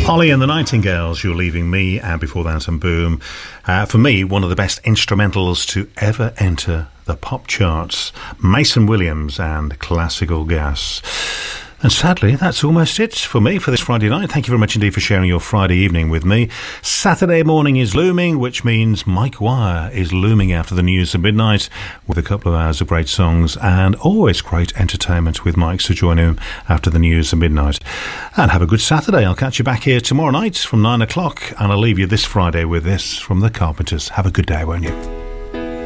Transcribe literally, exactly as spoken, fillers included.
Ollie and the Nightingales, You're Leaving Me, and before that some Boom. Uh, for me, one of the best instrumentals to ever enter the pop charts. Mason Williams and Classical Gas. And sadly, that's almost it for me for this Friday night. Thank you very much indeed for sharing your Friday evening with me. Saturday morning is looming, which means Mike Wire is looming after the news at midnight with a couple of hours of great songs and always great entertainment with Mike to join him after the news at midnight. And have a good Saturday. I'll catch you back here tomorrow night from nine o'clock, and I'll leave you this Friday with this from the Carpenters. Have a good day, won't you?